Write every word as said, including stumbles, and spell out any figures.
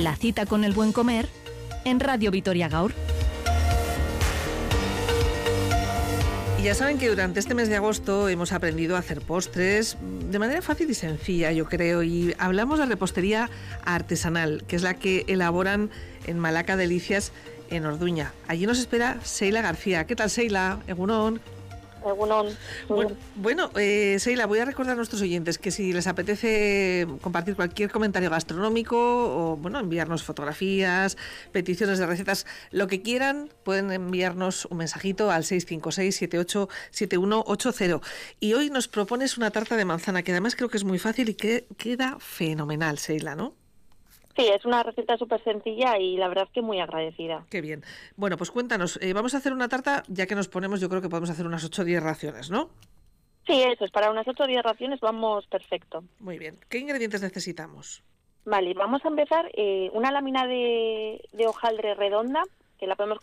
La cita con el buen comer en Radio Vitoria Gaur. Y ya saben que durante este mes de agosto hemos aprendido a hacer postres de manera fácil y sencilla, yo creo, y hablamos de repostería artesanal, que es la que elaboran en Malaca Delicias, en Orduña. Allí nos espera Seila García. ¿Qué tal, Seila? Egunon. Egunon. Bueno, bueno eh, Seila, voy a recordar a nuestros oyentes que si les apetece compartir cualquier comentario gastronómico o, bueno, enviarnos fotografías, peticiones de recetas, lo que quieran, pueden enviarnos un mensajito al seis cinco seis, siete ocho siete uno ocho cero. Y hoy nos propones una tarta de manzana, que además creo que es muy fácil y que queda fenomenal, Seila, ¿no? Sí, es una receta súper sencilla y la verdad que muy agradecida. Qué bien. Bueno, pues cuéntanos, eh, vamos a hacer una tarta, ya que nos ponemos, yo creo que podemos hacer unas ocho o diez raciones, ¿no? Sí, eso es, para unas ocho o diez raciones vamos perfecto. Muy bien. ¿Qué ingredientes necesitamos? Vale, vamos a empezar eh, una lámina de, de hojaldre redonda, que la podemos